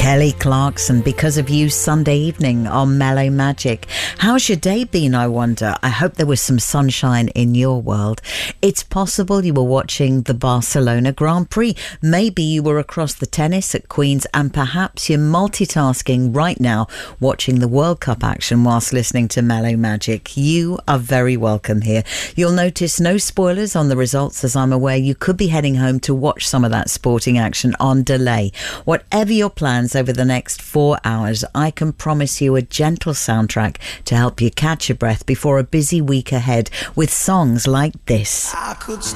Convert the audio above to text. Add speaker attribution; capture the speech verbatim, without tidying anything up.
Speaker 1: Kelly Clarkson, Because of You, Sunday evening on Mellow Magic. How's your day been, I wonder? I hope there was some sunshine in your world. It's possible you were watching the Barcelona Grand Prix. Maybe you were across the tennis at Queen's, and perhaps you're multitasking right now, watching the World Cup action whilst listening to Mellow Magic. You are very welcome here. You'll notice no spoilers on the results, as I'm aware you could be heading home to watch some of that sporting action on delay. Whatever your plans over the next four hours, I can promise you a gentle soundtrack to help you catch your breath before a busy week ahead with songs like this.
Speaker 2: I could